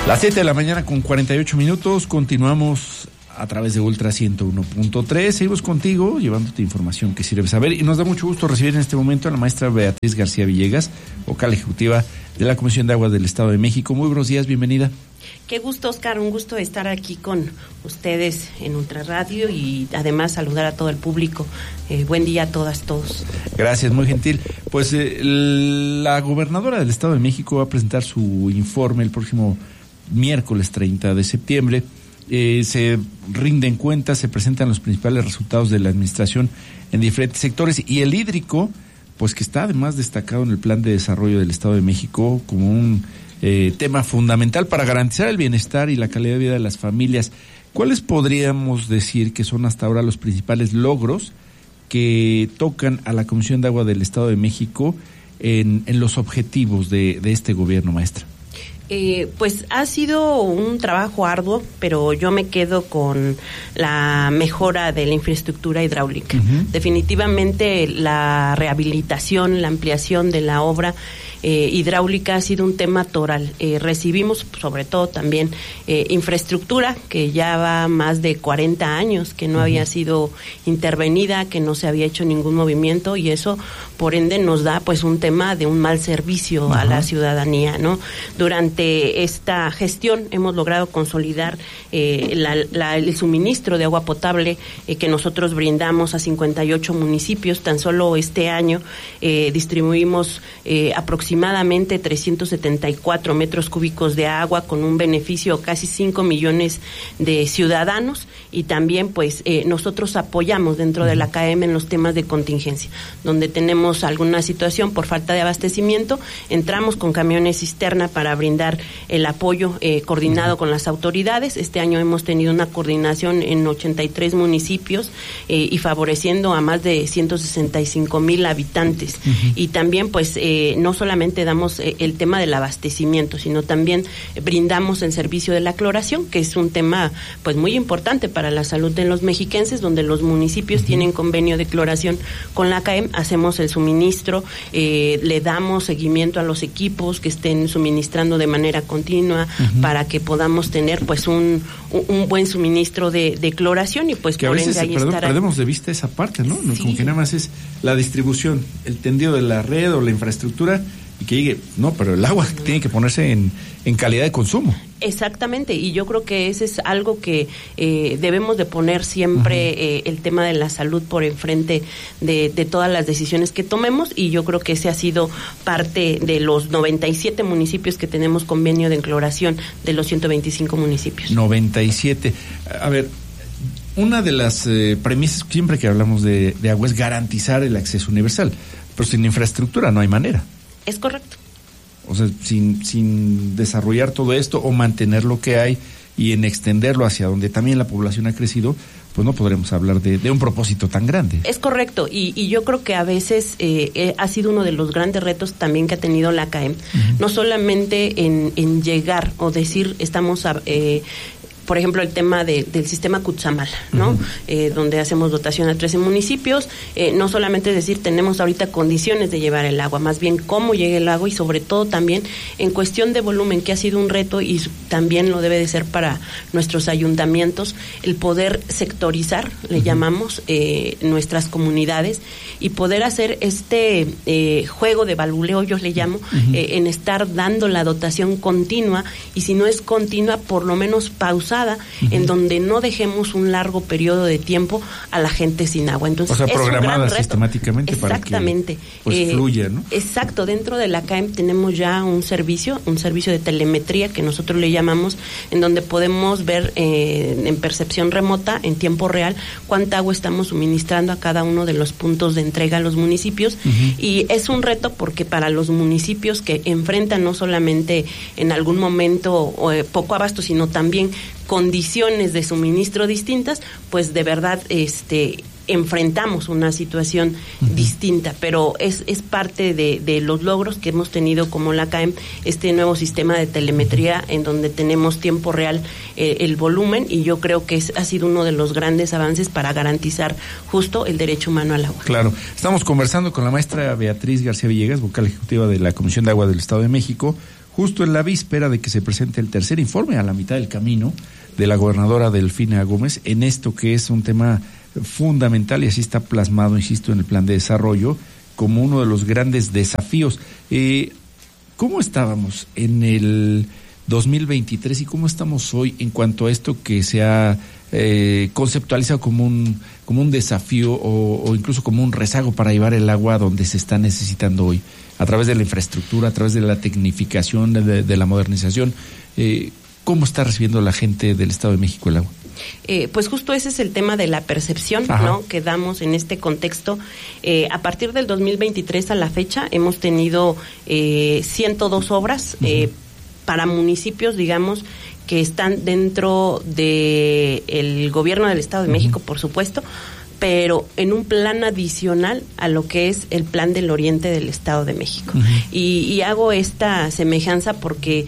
Las 7 de la mañana con 48 minutos, continuamos a través de Ultra 101.3. Seguimos contigo, llevándote información que sirve saber, y nos da mucho gusto recibir en este momento a la maestra Beatriz García Villegas, vocal ejecutiva de la Comisión de Aguas del Estado de México. Muy buenos días, bienvenida. Qué gusto, Oscar, un gusto estar aquí con ustedes en Ultra Radio y además saludar a todo el público. Buen día a todas, todos. Gracias, muy gentil. Pues la gobernadora del Estado de México va a presentar su informe el próximo miércoles 30 de septiembre. Se rinden cuentas, se presentan los principales resultados de la administración en diferentes sectores, y el hídrico, pues que está además destacado en el Plan de Desarrollo del Estado de México como un tema fundamental para garantizar el bienestar y la calidad de vida de las familias. ¿Cuáles podríamos decir que son hasta ahora los principales logros que tocan a la Comisión de Agua del Estado de México en los objetivos de este gobierno, maestra? Pues ha sido un trabajo arduo, pero yo me quedo con la mejora de la infraestructura hidráulica. Uh-huh. Definitivamente la rehabilitación, la ampliación de la obra hidráulica ha sido un tema toral. Recibimos sobre todo también infraestructura que ya va más de 40 años que no había sido intervenida, que no se había hecho ningún movimiento, y eso por ende nos da pues un tema de un mal servicio a la ciudadanía, ¿no? Durante esta gestión hemos logrado consolidar el suministro de agua potable que nosotros brindamos a 58 municipios. Tan solo este año distribuimos aproximadamente 374 metros cúbicos de agua, con un beneficio a casi 5 millones de ciudadanos, y también pues nosotros apoyamos dentro de la CAEM en los temas de contingencia, donde tenemos alguna situación por falta de abastecimiento, entramos con camiones cisterna para brindar el apoyo coordinado con las autoridades. Este año hemos tenido una coordinación en 83 municipios y favoreciendo a más de 165,000 habitantes. Uh-huh. Y también pues no solamente damos el tema del abastecimiento, sino también brindamos el servicio de la cloración, que es un tema pues muy importante para la salud de los mexiquenses, donde los municipios tienen convenio de cloración con la CAEM, hacemos el suministro, le damos seguimiento a los equipos que estén suministrando de manera continua para que podamos tener pues un buen suministro de cloración, y pues que por ende ahí perdemos de vista esa parte, ¿no? Sí. Como que nada más es la distribución, el tendido de la red o la infraestructura, y que llegue, no, pero el agua tiene que ponerse en calidad de consumo. Exactamente, y yo creo que ese es algo que debemos de poner siempre, el tema de la salud por enfrente de todas las decisiones que tomemos, y yo creo que ese ha sido parte de los 97 municipios que tenemos convenio de cloración de los 125 municipios. 97. A ver, una de las premisas siempre que hablamos de agua es garantizar el acceso universal, pero sin infraestructura no hay manera. Es correcto. O sea, sin desarrollar todo esto o mantener lo que hay y en extenderlo hacia donde también la población ha crecido, pues no podremos hablar de un propósito tan grande. Es correcto, y yo creo que a veces ha sido uno de los grandes retos también que ha tenido la CAEM, no solamente en llegar o decir estamos por ejemplo, el tema del sistema Cutzamala, ¿no? Donde hacemos dotación a 13 municipios. No solamente es decir, tenemos ahorita condiciones de llevar el agua, más bien cómo llega el agua, y sobre todo también en cuestión de volumen, que ha sido un reto y también lo debe de ser para nuestros ayuntamientos, el poder sectorizar, le llamamos, nuestras comunidades, y poder hacer este juego de valvuleo, yo le llamo, en estar dando la dotación continua, y si no es continua, por lo menos pausada, en donde no dejemos un largo periodo de tiempo a la gente sin agua. Entonces, o sea, programada sistemáticamente para que pues fluya, ¿no? Exacto, dentro de la CAEM tenemos ya un servicio de telemetría que nosotros le llamamos, en donde podemos ver en percepción remota, en tiempo real, cuánta agua estamos suministrando a cada uno de los puntos de entrega a los municipios, y es un reto porque para los municipios que enfrentan no solamente en algún momento poco abasto, sino también condiciones de suministro distintas, pues de verdad enfrentamos una situación distinta, pero es parte de los logros que hemos tenido como la CAEM, este nuevo sistema de telemetría en donde tenemos tiempo real el volumen, y yo creo que ha sido uno de los grandes avances para garantizar justo el derecho humano al agua. Claro, estamos conversando con la maestra Beatriz García Villegas, vocal ejecutiva de la Comisión de Agua del Estado de México, justo en la víspera de que se presente el tercer informe a la mitad del camino de la gobernadora Delfina Gómez en esto que es un tema fundamental y así está plasmado, insisto, en el plan de desarrollo como uno de los grandes desafíos. ¿Cómo estábamos en el 2023 y cómo estamos hoy en cuanto a esto que se ha conceptualizado como un desafío o incluso como un rezago para llevar el agua donde se está necesitando hoy, a través de la infraestructura, a través de la tecnificación, de la modernización? ¿Cómo está recibiendo la gente del Estado de México el agua? Pues justo ese es el tema de la percepción, ¿no?, que damos en este contexto. A partir del 2023 a la fecha hemos tenido 102 obras para municipios, digamos, que están dentro de el gobierno del Estado de México, por supuesto, pero en un plan adicional a lo que es el plan del Oriente del Estado de México. Y hago esta semejanza porque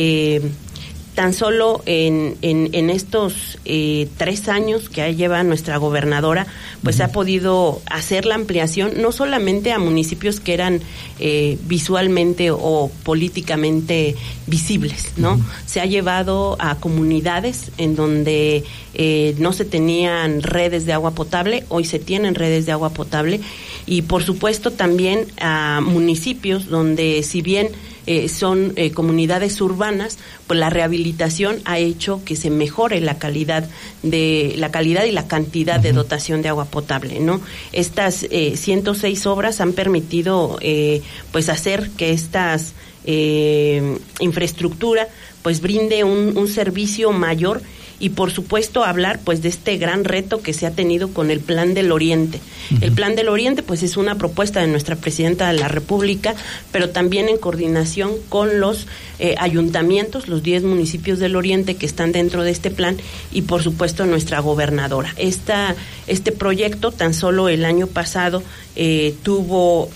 tan solo en estos 3 años que lleva nuestra gobernadora, pues ha podido hacer la ampliación, no solamente a municipios que eran visualmente o políticamente visibles, ¿no? Se ha llevado a comunidades en donde no se tenían redes de agua potable, hoy se tienen redes de agua potable, y por supuesto también a municipios donde, si bien son comunidades urbanas, pues la rehabilitación ha hecho que se mejore la calidad y la cantidad de dotación de agua potable, ¿no? Estas 106 obras han permitido pues hacer que estas infraestructura pues brinde un servicio mayor. Y por supuesto hablar pues de este gran reto que se ha tenido con el Plan del Oriente. El Plan del Oriente pues es una propuesta de nuestra Presidenta de la República, pero también en coordinación con los ayuntamientos, los 10 municipios del Oriente que están dentro de este plan, y por supuesto nuestra gobernadora. Este proyecto tan solo el año pasado tuvo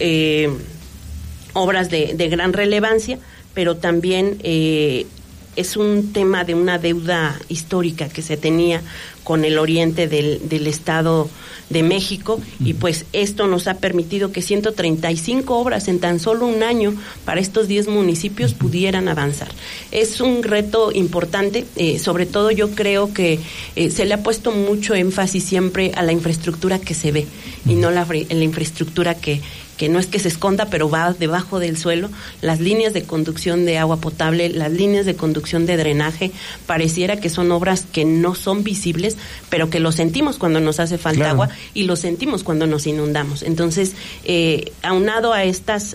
obras de gran relevancia, pero también es un tema de una deuda histórica que se tenía con el oriente del Estado de México, y pues esto nos ha permitido que 135 obras en tan solo un año para estos 10 municipios pudieran avanzar. Es un reto importante, sobre todo yo creo que se le ha puesto mucho énfasis siempre a la infraestructura que se ve y no la infraestructura que no es que se esconda, pero va debajo del suelo. Las líneas de conducción de agua potable, las líneas de conducción de drenaje, pareciera que son obras que no son visibles, pero que lo sentimos cuando nos hace falta agua y lo sentimos cuando nos inundamos. Entonces, aunado a estas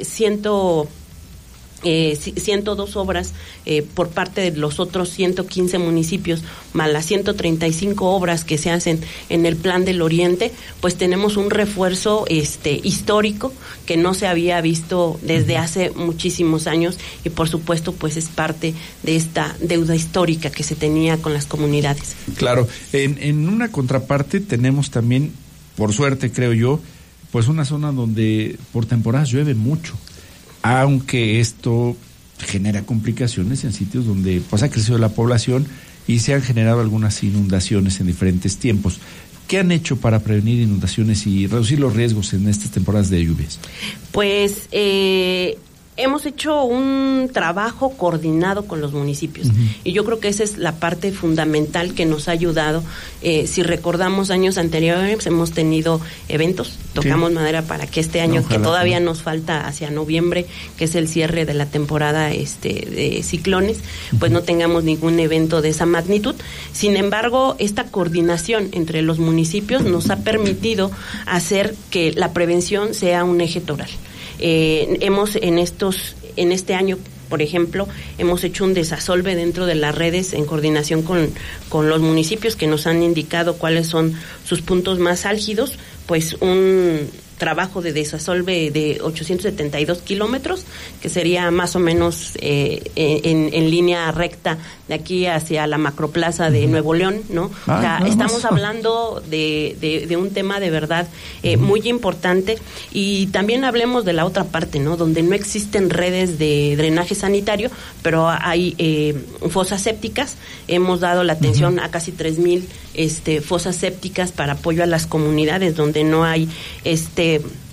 102 obras por parte de los otros 115 municipios, más las 135 obras que se hacen en el Plan del Oriente, pues tenemos un refuerzo histórico que no se había visto desde hace muchísimos años, y por supuesto pues es parte de esta deuda histórica que se tenía con las comunidades. Claro, en una contraparte tenemos también, por suerte creo yo, pues una zona donde por temporadas llueve mucho, aunque esto genera complicaciones en sitios donde pues ha crecido la población y se han generado algunas inundaciones en diferentes tiempos. ¿Qué han hecho para prevenir inundaciones y reducir los riesgos en estas temporadas de lluvias? Pues hemos hecho un trabajo coordinado con los municipios, y yo creo que esa es la parte fundamental que nos ha ayudado. Si recordamos años anteriores, hemos tenido eventos, tocamos madera para que este año, ojalá, que todavía nos falta hacia noviembre, que es el cierre de la temporada de ciclones, pues no tengamos ningún evento de esa magnitud. Sin embargo, esta coordinación entre los municipios nos ha permitido hacer que la prevención sea un eje toral. Hemos en este año, por ejemplo, hemos hecho un desasolve dentro de las redes en coordinación con los municipios que nos han indicado cuáles son sus puntos más álgidos, pues un trabajo de desasolve de 872 kilómetros, que sería más o menos en línea recta de aquí hacia la macroplaza de Nuevo León, ¿no? O sea, estamos hablando de un tema de verdad muy importante. Y también hablemos de la otra parte, ¿no? Donde no existen redes de drenaje sanitario, pero hay fosas sépticas. Hemos dado la atención a casi 3,000 fosas sépticas para apoyo a las comunidades donde no hay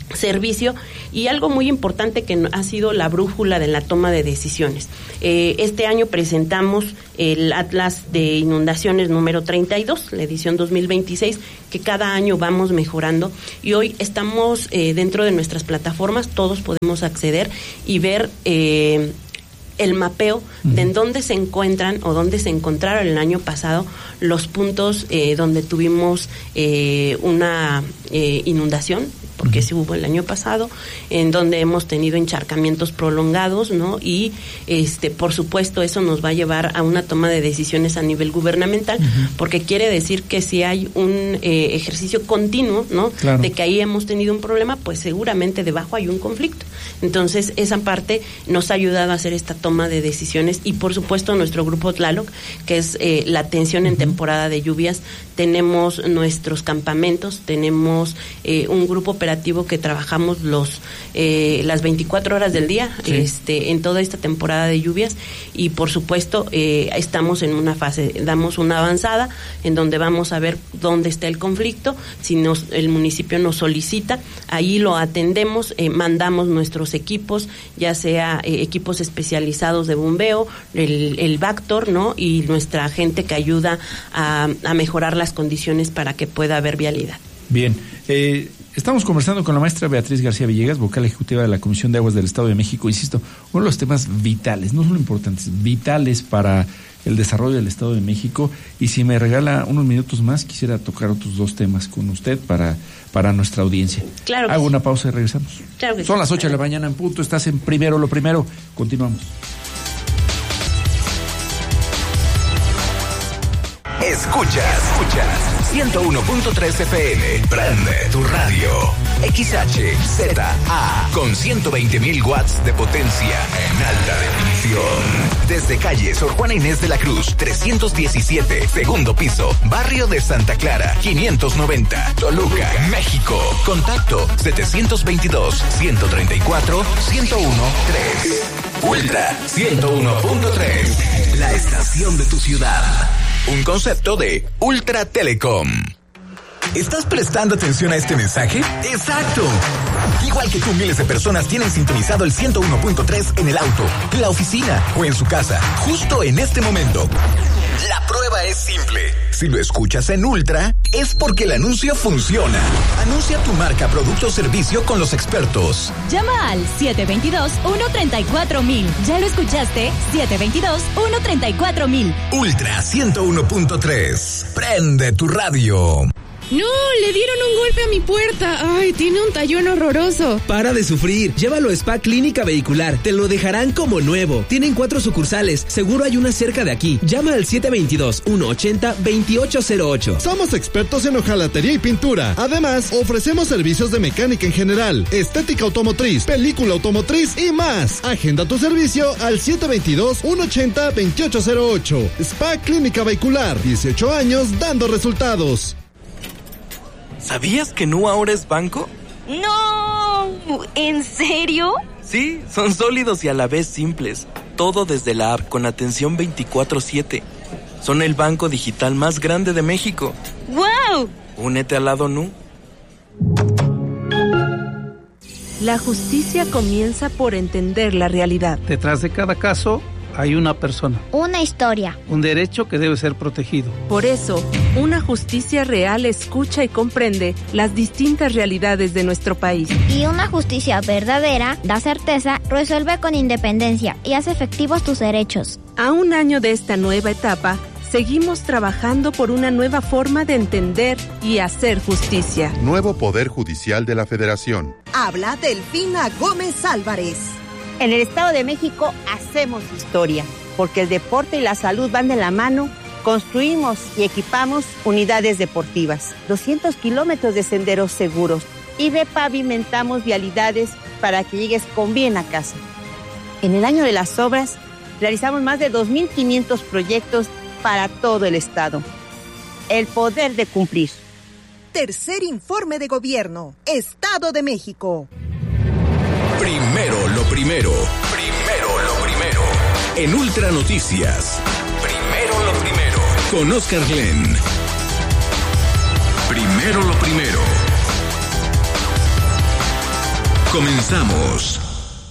servicio, y algo muy importante que ha sido la brújula de la toma de decisiones. Este año presentamos el Atlas de Inundaciones número 32, la edición 2026, que cada año vamos mejorando, y hoy estamos dentro de nuestras plataformas, todos podemos acceder y ver el mapeo de en dónde se encuentran o dónde se encontraron el año pasado los puntos donde tuvimos una inundación, porque sí hubo el año pasado, en donde hemos tenido encharcamientos prolongados, ¿no? Y por supuesto eso nos va a llevar a una toma de decisiones a nivel gubernamental, porque quiere decir que si hay un ejercicio continuo, ¿no? Claro. De que ahí hemos tenido un problema, pues seguramente debajo hay un conflicto. Entonces esa parte nos ha ayudado a hacer esta toma de decisiones, y por supuesto nuestro grupo Tlaloc, que es la atención en temporada de lluvias. Tenemos nuestros campamentos, tenemos un grupo operativo que trabajamos las 24 horas del día, sí, en toda esta temporada de lluvias, y por supuesto estamos en una fase, damos una avanzada en donde vamos a ver dónde está el conflicto. Si el municipio nos solicita, ahí lo atendemos, mandamos nuestros equipos, ya sea equipos especializados de bombeo, el Vactor, ¿no? Y nuestra gente que ayuda a mejorar las condiciones para que pueda haber vialidad. Bien, estamos conversando con la maestra Beatriz García Villegas, vocal ejecutiva de la Comisión de Aguas del Estado de México. Insisto, uno de los temas vitales, no solo importantes, vitales para el desarrollo del Estado de México. Y si me regala unos minutos más, quisiera tocar otros dos temas con usted para nuestra audiencia. Claro. Hago una pausa y regresamos. Claro que Son sí. las 8 de la mañana en punto, estás en Primero lo Primero. Continuamos. Escuchas 101.3 FM. Prende tu radio. XHZA con 120.000 watts de potencia en alta definición. Desde calle Sor Juana Inés de la Cruz, 317, segundo piso, barrio de Santa Clara, 590, Toluca, México. Contacto 722-134-1013. Ultra 101.3, la estación de tu ciudad. Un concepto de Ultra Telecom. ¿Estás prestando atención a este mensaje? ¡Exacto! Igual que tú, miles de personas tienen sintonizado el 101.3 en el auto, en la oficina o en su casa, justo en este momento. La prueba es simple. Si lo escuchas en Ultra, es porque el anuncio funciona. Anuncia tu marca, producto o servicio con los expertos. Llama al 722-134-1000. ¿Ya lo escuchaste? 722-134-1000. Ultra 101.3. Prende tu radio. ¡No! ¡Le dieron un golpe a mi puerta! ¡Ay, tiene un tallón horroroso! Para de sufrir. Llévalo a Spa Clínica Vehicular. Te lo dejarán como nuevo. Tienen 4 sucursales. Seguro hay una cerca de aquí. Llama al 722-180-2808. Somos expertos en hojalatería y pintura. Además, ofrecemos servicios de mecánica en general, estética automotriz, película automotriz y más. Agenda tu servicio al 722-180-2808. Spa Clínica Vehicular. 18 años dando resultados. ¿Sabías que Nu ahora es banco? ¡No! ¿En serio? Sí, son sólidos y a la vez simples. Todo desde la app con atención 24/7. Son el banco digital más grande de México. ¡Guau! Únete al lado Nu. La justicia comienza por entender la realidad. Detrás de cada caso hay una persona. Una historia. Un derecho que debe ser protegido. Por eso, una justicia real escucha y comprende las distintas realidades de nuestro país. Y una justicia verdadera da certeza, resuelve con independencia y hace efectivos tus derechos. A un año de esta nueva etapa, seguimos trabajando por una nueva forma de entender y hacer justicia. Nuevo Poder Judicial de la Federación. Habla Delfina Gómez Álvarez. En el Estado de México hacemos historia, porque el deporte y la salud van de la mano. Construimos y equipamos unidades deportivas, 200 kilómetros de senderos seguros y repavimentamos vialidades para que llegues con bien a casa. En el año de las obras, realizamos más de 2.500 proyectos para todo el Estado. El poder de cumplir. Tercer informe de gobierno, Estado de México. Primero lo primero. Primero lo primero. En Ultra Noticias. Primero lo primero. Con Oscar Glenn. Primero lo primero. Comenzamos.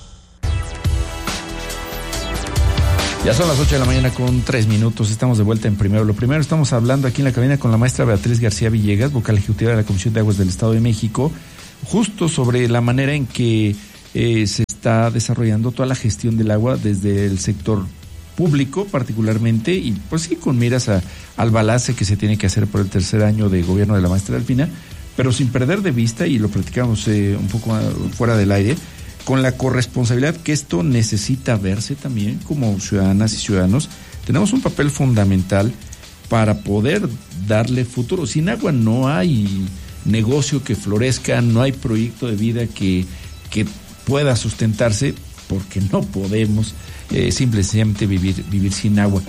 Ya son las 8 de la mañana con 3 minutos. Estamos de vuelta en Primero Lo Primero. Estamos hablando aquí en la cabina con la maestra Beatriz García Villegas, vocal ejecutiva de la Comisión de Aguas del Estado de México, justo sobre la manera en que se está desarrollando toda la gestión del agua desde el sector público particularmente, y pues sí, con miras al balance que se tiene que hacer por el tercer año de gobierno de la maestra Delfina, pero sin perder de vista, y lo platicamos un poco fuera del aire, con la corresponsabilidad que esto necesita verse también como ciudadanas y ciudadanos. Tenemos un papel fundamental para poder darle futuro. Sin agua no hay negocio que florezca, no hay proyecto de vida que pueda sustentarse, porque no podemos simplemente vivir sin agua.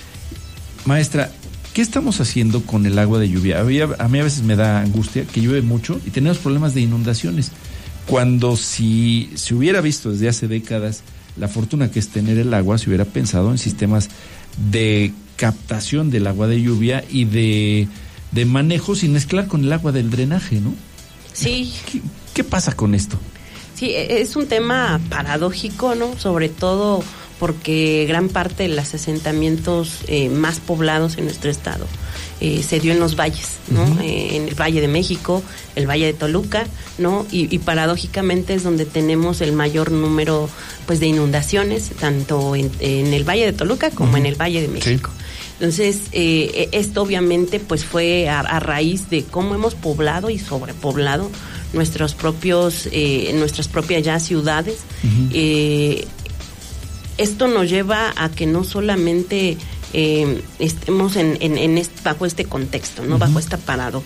Maestra, ¿qué estamos haciendo con el agua de lluvia? A mí a veces me da angustia que llueve mucho y tenemos problemas de inundaciones, cuando si se hubiera visto desde hace décadas la fortuna que es tener el agua, se hubiera pensado en sistemas de captación del agua de lluvia y de manejo sin mezclar con el agua del drenaje, ¿no? Sí. ¿Qué pasa con esto? Sí, es un tema paradójico, ¿no? Sobre todo porque gran parte de los asentamientos más poblados en nuestro estado se dio en los valles, ¿no? Uh-huh. En el Valle de México, el Valle de Toluca, ¿no? Y paradójicamente es donde tenemos el mayor número, pues, de inundaciones, tanto en el Valle de Toluca como en el Valle de México. Sí. Entonces, esto obviamente pues fue a raíz de cómo hemos poblado y sobrepoblado nuestras propias ya ciudades. Uh-huh. Esto nos lleva a que no solamente estemos bajo este contexto, ¿no? Uh-huh. Bajo esta paradoja.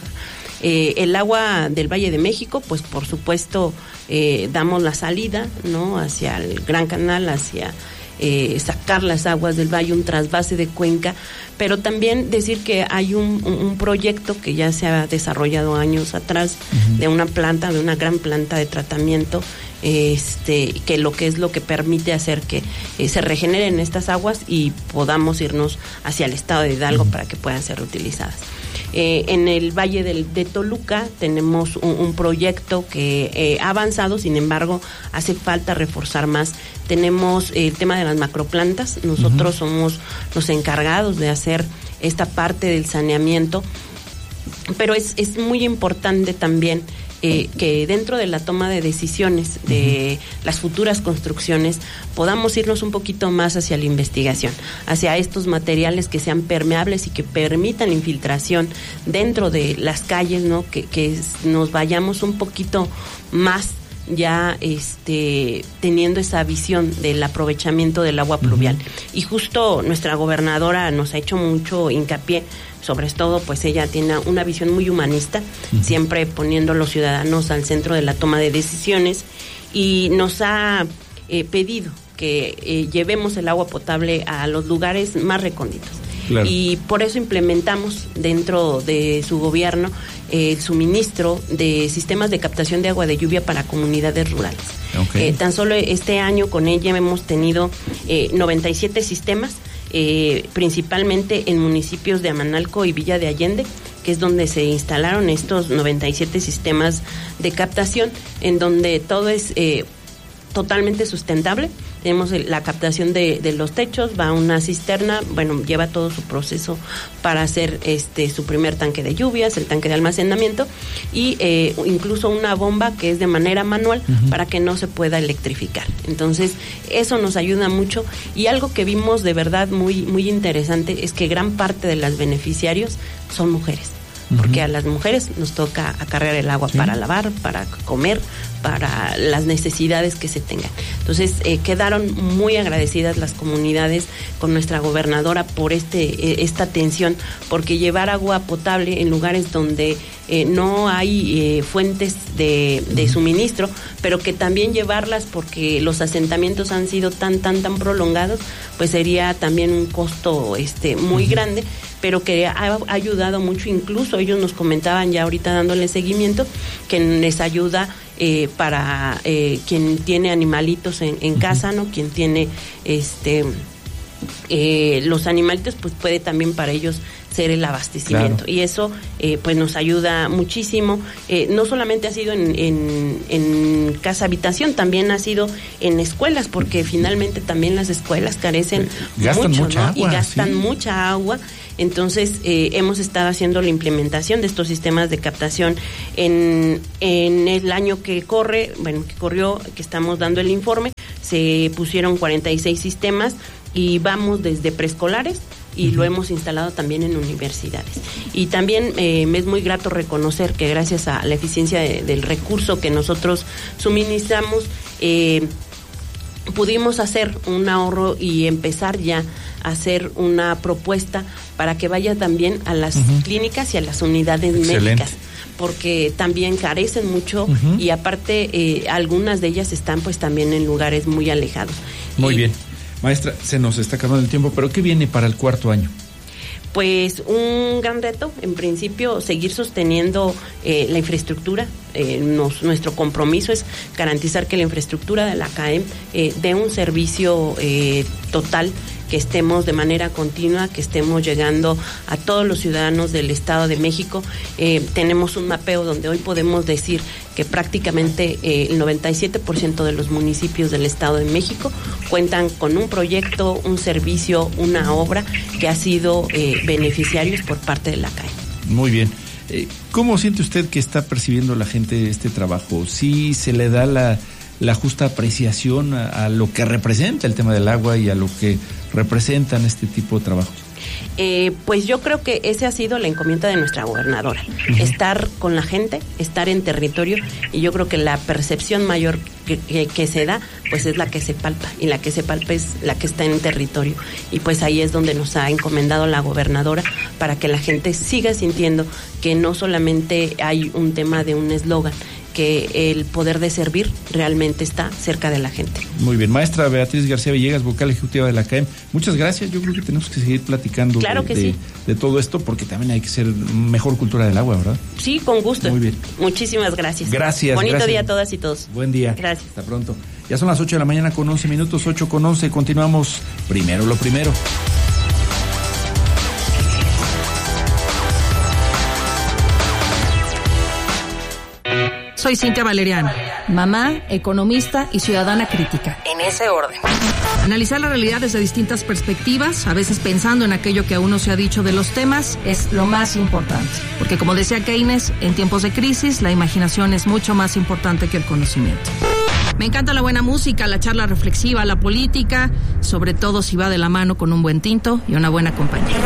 El agua del Valle de México, pues por supuesto damos la salida, ¿no? Hacia el Gran Canal, hacia sacar las aguas del valle, un trasvase de cuenca, pero también decir que hay un proyecto que ya se ha desarrollado años atrás, uh-huh, de una gran planta de tratamiento, que lo que permite hacer que se regeneren estas aguas y podamos irnos hacia el estado de Hidalgo, uh-huh, para que puedan ser utilizadas. En el Valle de Toluca tenemos un proyecto que ha avanzado, sin embargo, hace falta reforzar más. Tenemos el tema de las macroplantas. Nosotros, uh-huh, somos los encargados de hacer esta parte del saneamiento, pero es muy importante también que dentro de la toma de decisiones de las futuras construcciones podamos irnos un poquito más hacia la investigación, hacia estos materiales que sean permeables y que permitan la infiltración dentro de las calles, ¿no? Que nos vayamos un poquito más ya teniendo esa visión del aprovechamiento del agua pluvial. Uh-huh. Y justo nuestra gobernadora nos ha hecho mucho hincapié, sobre todo pues ella tiene una visión muy humanista, uh-huh, siempre poniendo a los ciudadanos al centro de la toma de decisiones, y nos ha pedido que llevemos el agua potable a los lugares más recónditos. Claro. Y por eso implementamos dentro de su gobierno el suministro de sistemas de captación de agua de lluvia para comunidades rurales. Okay. Tan solo este año con ella hemos tenido 97 sistemas, principalmente en municipios de Amanalco y Villa de Allende, que es donde se instalaron estos 97 sistemas de captación, en donde todo es totalmente sustentable. Tenemos la captación de los techos, va a una cisterna, lleva todo su proceso para hacer su primer tanque de lluvias, el tanque de almacenamiento, y incluso una bomba que es de manera manual, uh-huh, para que no se pueda electrificar. Entonces, eso nos ayuda mucho, y algo que vimos de verdad muy, muy interesante es que gran parte de los beneficiarios son mujeres. Porque a las mujeres nos toca acarrear el agua, sí, para lavar, para comer, para las necesidades que se tengan. Entonces, quedaron muy agradecidas las comunidades con nuestra gobernadora por esta atención, porque llevar agua potable en lugares donde no hay fuentes de suministro, pero que también llevarlas porque los asentamientos han sido tan prolongados, pues sería también un costo muy grande, pero que ha ayudado mucho. Incluso ellos nos comentaban ya ahorita dándole seguimiento, que les ayuda para quien tiene animalitos en casa, ¿no? Quien tiene los animalitos, pues puede también para ellos ser el abastecimiento. Claro. Y eso pues nos ayuda muchísimo. No solamente ha sido en casa habitación, también ha sido en escuelas, porque finalmente también las escuelas carecen gastan mucho, mucha ¿no? agua, y gastan mucha agua. Entonces hemos estado haciendo la implementación de estos sistemas de captación en el año que corrió, que estamos dando el informe. Se pusieron 46 sistemas y vamos desde preescolares y lo hemos instalado también en universidades. Y también me es muy grato reconocer que gracias a la eficiencia del recurso que nosotros suministramos, pudimos hacer un ahorro y empezar ya a hacer una propuesta para que vaya también a las clínicas y a las unidades médicas, porque también carecen mucho y aparte algunas de ellas están pues también en lugares muy alejados. Muy bien. Maestra, se nos está acabando el tiempo, pero ¿qué viene para el cuarto año? Pues un gran reto, en principio, seguir sosteniendo la infraestructura. Nuestro compromiso es garantizar que la infraestructura de la CAEM dé un servicio total, que estemos de manera continua, que estemos llegando a todos los ciudadanos del Estado de México. Tenemos un mapeo donde hoy podemos decir que prácticamente el 97% de los municipios del Estado de México cuentan con un proyecto, un servicio, una obra que ha sido beneficiarios por parte de la CAEM. Muy bien. ¿Cómo siente usted que está percibiendo la gente este trabajo? ¿Sí se le da la justa apreciación a lo que representa el tema del agua y a lo que representan este tipo de trabajos? Pues yo creo que esa ha sido la encomienda de nuestra gobernadora, estar con la gente, estar en territorio, y yo creo que la percepción mayor que se da, pues es la que se palpa, y la que se palpa es la que está en territorio, y pues ahí es donde nos ha encomendado la gobernadora, para que la gente siga sintiendo que no solamente hay un tema de un eslogan, que el poder de servir realmente está cerca de la gente. Muy bien. Maestra Beatriz García Villegas, vocal ejecutiva de la CAEM, muchas gracias. Yo creo que tenemos que seguir platicando de todo esto, porque también hay que ser mejor cultura del agua, ¿verdad? Sí, con gusto. Muy bien. Muchísimas gracias. Gracias. Bonito día a todas y todos. Buen día. Gracias. Hasta pronto. Ya son las 8 de la mañana con 11 minutos, 8:11. Continuamos. Primero lo primero. Soy Cintia Valeriano, mamá, economista y ciudadana crítica. En ese orden. Analizar la realidad desde distintas perspectivas, a veces pensando en aquello que aún no se ha dicho de los temas, es lo más importante. Porque como decía Keynes, en tiempos de crisis, la imaginación es mucho más importante que el conocimiento. Me encanta la buena música, la charla reflexiva, la política, sobre todo si va de la mano con un buen tinto y una buena compañía.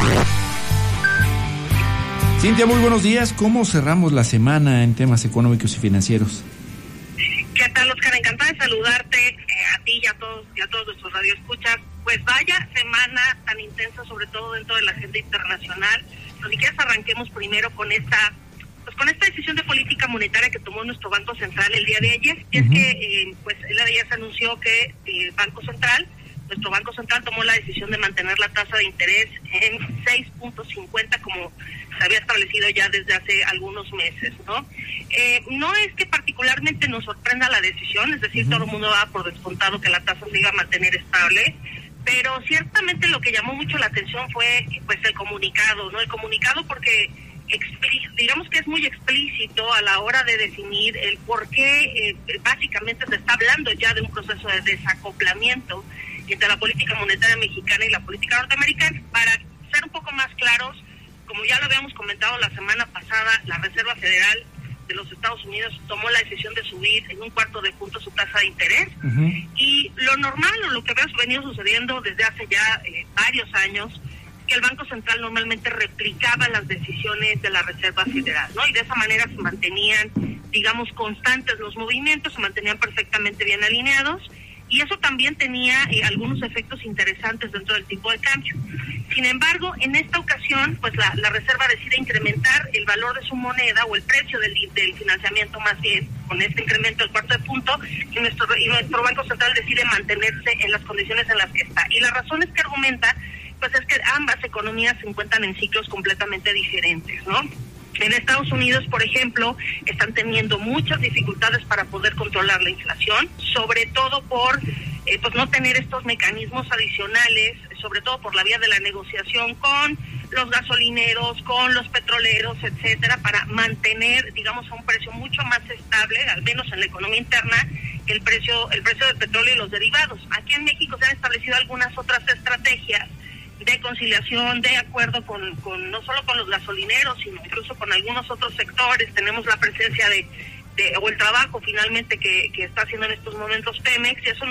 Cintia, muy buenos días. ¿Cómo cerramos la semana en temas económicos y financieros? ¿Qué tal, Oscar? Encantada de saludarte a ti y a todos nuestros radioescuchas. Pues vaya semana tan intensa, sobre todo dentro de la agenda internacional. Pero si quieres arranquemos primero con esta decisión de política monetaria que tomó nuestro Banco Central el día de ayer. Y es que pues el día de ayer se anunció que nuestro Banco Central tomó la decisión de mantener la tasa de interés en 6.50 como se había establecido ya desde hace algunos meses, ¿no? No es que particularmente nos sorprenda la decisión, es decir, todo el mundo da por descontado que la tasa se iba a mantener estable, pero ciertamente lo que llamó mucho la atención fue pues el comunicado, ¿no? El comunicado porque digamos que es muy explícito a la hora de definir el por qué básicamente se está hablando ya de un proceso de desacoplamiento entre la política monetaria mexicana y la política norteamericana. Para ser un poco más claros, como ya lo habíamos comentado la semana pasada, la Reserva Federal de los Estados Unidos tomó la decisión de subir en 1/4 de punto su tasa de interés, y lo normal o lo que había venido sucediendo desde hace ya varios años, que el Banco Central normalmente replicaba las decisiones de la Reserva Federal, ¿no? Y de esa manera se mantenían, digamos, constantes los movimientos, se mantenían perfectamente bien alineados, y eso también tenía algunos efectos interesantes dentro del tipo de cambio. Sin embargo, en esta ocasión, pues la Reserva decide incrementar el valor de su moneda, o el precio del financiamiento más bien, con este incremento del 1/4 de punto, y nuestro Banco Central decide mantenerse en las condiciones en las que está. Y las razones que argumenta, pues es que ambas economías se encuentran en ciclos completamente diferentes, ¿no? En Estados Unidos, por ejemplo, están teniendo muchas dificultades para poder controlar la inflación, sobre todo por pues no tener estos mecanismos adicionales, sobre todo por la vía de la negociación con los gasolineros, con los petroleros, etcétera, para mantener, digamos, a un precio mucho más estable, al menos en la economía interna, el precio del petróleo y los derivados. Aquí en México se han establecido algunas otras estrategias de conciliación, de acuerdo con no solo con los gasolineros, sino incluso con algunos otros sectores. Tenemos la presencia o el trabajo finalmente que está haciendo en estos momentos Pemex, y eso